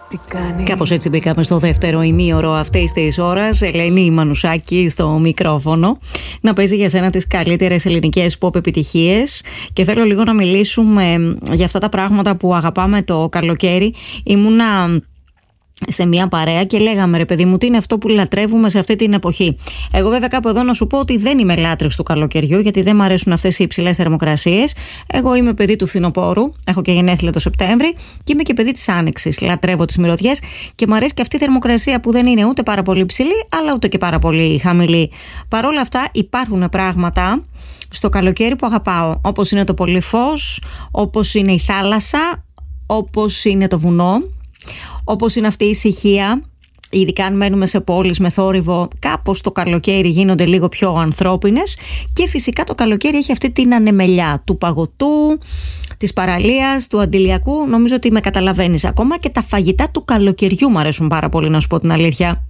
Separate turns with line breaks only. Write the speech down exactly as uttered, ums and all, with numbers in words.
Κάπως έτσι μπήκαμε στο δεύτερο ημίωρο αυτής της ώρας. Ελένη Μανουσάκη στο μικρόφωνο να παίζει για σένα τις καλύτερες ελληνικές pop επιτυχίες. Και θέλω λίγο να μιλήσουμε για αυτά τα πράγματα που αγαπάμε το καλοκαίρι. Ήμουνα σε μια παρέα και λέγαμε, ρε παιδί μου, τι είναι αυτό που λατρεύουμε σε αυτή την εποχή. Εγώ βέβαια κάπου εδώ να σου πω ότι δεν είμαι λάτρης του καλοκαιριού, γιατί δεν μου αρέσουν αυτές οι υψηλές θερμοκρασίες. Εγώ είμαι παιδί του φθινοπόρου, έχω και γενέθλια το Σεπτέμβρη, και είμαι και παιδί της Άνοιξης. Λατρεύω τις μυρωδιές και μου αρέσει και αυτή η θερμοκρασία που δεν είναι ούτε πάρα πολύ ψηλή, αλλά ούτε και πάρα πολύ χαμηλή. Παρ' όλα αυτά υπάρχουν πράγματα στο καλοκαίρι που αγαπάω, όπως είναι το πολύ φως, όπως είναι η θάλασσα, όπως είναι το βουνό, όπως είναι αυτή η ησυχία. Ειδικά αν μένουμε σε πόλεις με θόρυβο, κάπως το καλοκαίρι γίνονται λίγο πιο ανθρώπινες. Και φυσικά το καλοκαίρι έχει αυτή την ανεμελιά του παγωτού, της παραλίας, του αντιλιακού. Νομίζω ότι με καταλαβαίνεις. Ακόμα και τα φαγητά του καλοκαιριού μου αρέσουν πάρα πολύ, να σου πω την αλήθεια.